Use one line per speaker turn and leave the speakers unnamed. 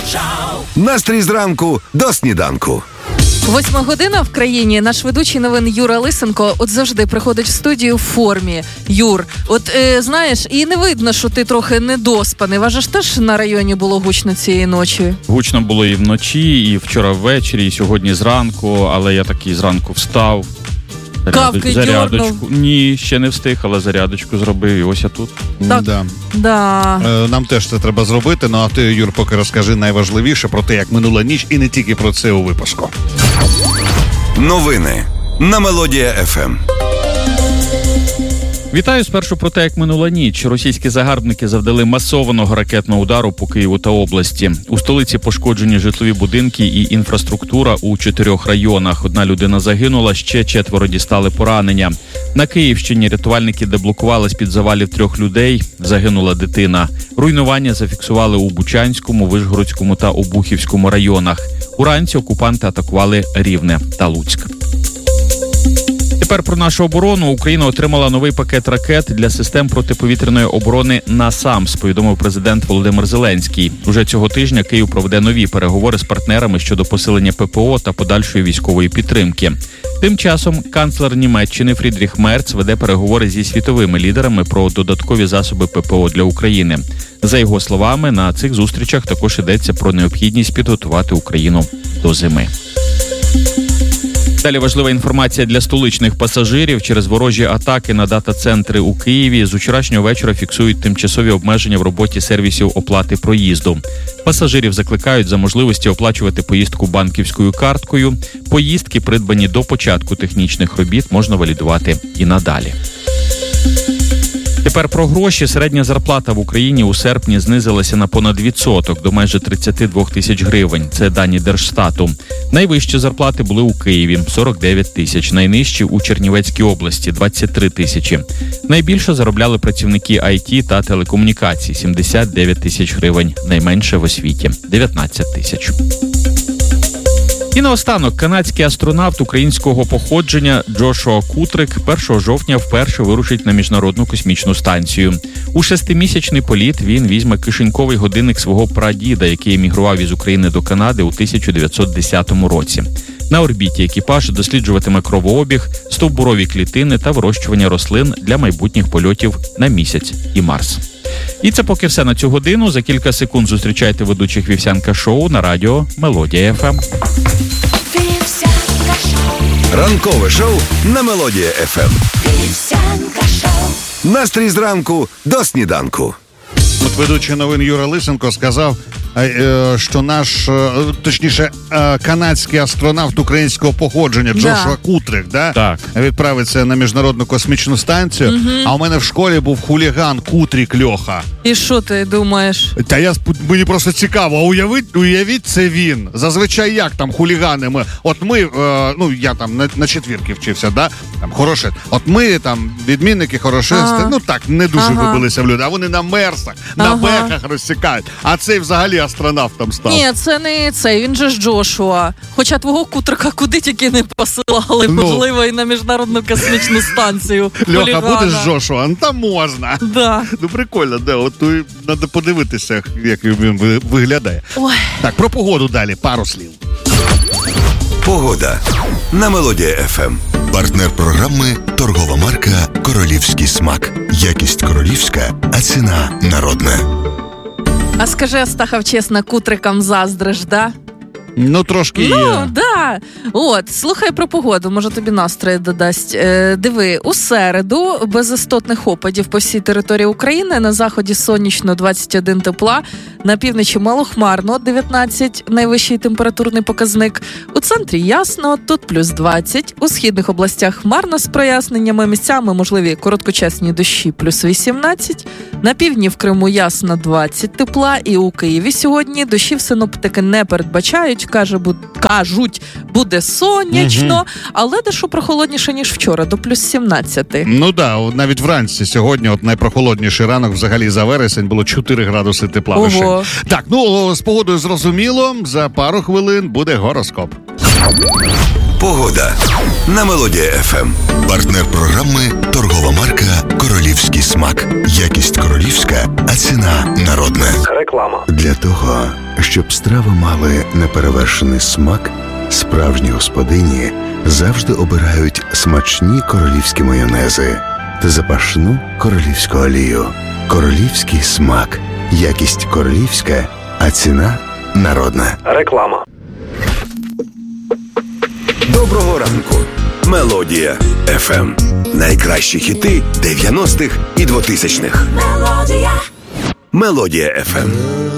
Настрій зранку до сніданку.
8 година в країні. Наш ведучий новин Юра Лисенко от завжди приходить в студію в формі. Юр, знаєш, і не видно, що ти трохи недоспаний. Вас ж теж на районі було гучно цієї ночі?
Гучно було і вночі, і вчора ввечері, і сьогодні зранку, але я таки зранку встав.
Кавки
зарядочку. Ні, ще не встиг, але зарядочку зробив, і ось я тут.
Так, да.
Нам теж це треба зробити, а ти, Юр, поки розкажи найважливіше про те, як минула ніч, і не тільки про це у випуску.
Новини на Мелодія ФМ.
Вітаю спершу про те, як минула ніч. Російські загарбники завдали масованого ракетного удару по Києву та області. У столиці пошкоджені житлові будинки і інфраструктура у 4 районах. 1 людина загинула, ще 4 дістали поранення. На Київщині рятувальники деблокували з-під завалів 3 людей. Загинула дитина. Руйнування зафіксували у Бучанському, Вишгородському та Обухівському районах. Уранці окупанти атакували Рівне та Луцьк. Тепер про нашу оборону. Україна отримала новий пакет ракет для систем протиповітряної оборони «Насамс», повідомив президент Володимир Зеленський. Уже цього тижня Київ проведе нові переговори з партнерами щодо посилення ППО та подальшої військової підтримки. Тим часом канцлер Німеччини Фрідріх Мерц веде переговори зі світовими лідерами про додаткові засоби ППО для України. За його словами, на цих зустрічах також йдеться про необхідність підготувати Україну до зими. Далі важлива інформація для столичних пасажирів. Через ворожі атаки на дата-центри у Києві з вчорашнього вечора фіксують тимчасові обмеження в роботі сервісів оплати проїзду. Пасажирів закликають за можливості оплачувати поїздку банківською карткою. Поїздки, придбані до початку технічних робіт, можна валідувати і надалі. Тепер про гроші. Середня зарплата в Україні у серпні знизилася на понад відсоток, до майже 32 тисяч гривень. Це дані Держстату. Найвищі зарплати були у Києві – 49 тисяч, найнижчі у Чернівецькій області – 23 тисячі. Найбільше заробляли працівники IT та телекомунікацій – 79 тисяч гривень, найменше в освіті – 19 тисяч. І наостанок, канадський астронавт українського походження Джошуа Кутрик 1 жовтня вперше вирушить на Міжнародну космічну станцію. У 6-місячний політ він візьме кишеньковий годинник свого прадіда, який емігрував із України до Канади у 1910 році. На орбіті екіпаж досліджуватиме кровообіг, стовбурові клітини та вирощування рослин для майбутніх польотів на Місяць і Марс. І це поки все на цю годину. За кілька секунд зустрічайте ведучих Вівсянка Шоу на радіо Мелодія ФМ.
Ранкове шоу на Мелодія ФМ. Настрій зранку до сніданку.
От ведучий новин Юра Лисенко сказав, що наш, точніше, канадський астронавт українського походження Джошуа Кутрик, відправиться на Міжнародну космічну станцію, а у мене в школі був хуліган Кутрік Льоха.
І що ти думаєш?
Та мені просто цікаво, уявіть, це він. Зазвичай як там хулігани? Я там на четвірки вчився, там хороше. От ми там відмінники, хорошисти, не дуже вибилися в люди, а вони на мерсах, на бехах розсікають. А цей взагалі астронавт там став.
Ні, це не цей, він же ж Джошуа. Хоча твого Кутрика куди тільки не посилали, можливо, і на Міжнародну космічну станцію.
Льоха, будеш Джошуа? Там можна.
Да.
Прикольно, от треба подивитися, як він виглядає.
Ой.
Так, про погоду далі, пару слів.
Погода на Мелодія ФМ.
Партнер програми – торгова марка «Королівський смак». Якість королівська, а ціна народна.
А скажи, Астахов, чесно, Кутрикам заздриш, да?
Трошки є.
Да. От, слухай про погоду, може тобі настрій додасть. Диви, у середу без істотних опадів по всій території України, на заході сонячно 21 тепла, на півночі малохмарно 19 найвищий температурний показник, у центрі ясно, тут плюс 20, у східних областях хмарно з проясненнями, місцями можливі короткочасні дощі плюс 18, на півдні в Криму ясно 20 тепла, і у Києві сьогодні дощів синоптики не передбачають, кажуть, буде сонячно, але дещо прохолодніше, ніж вчора, до плюс 17.
Навіть вранці сьогодні, найпрохолодніший ранок взагалі за вересень, було 4 градуси тепла лише. Так, з погодою зрозуміло, за пару хвилин буде гороскоп.
Погода на Мелодія ФМ.
Партнер програми – торгова марка «Королівський смак». Якість королівська, а ціна народна.
Реклама.
Для того, Щоб страви мали неперевершений смак, справжні господині завжди обирають смачні королівські майонези та запашну королівську олію. Королівський смак. Якість королівська, а ціна народна.
Реклама.
Доброго ранку. Мелодія FM. Найкращі хіти 90-х і 2000-х. Мелодія FM.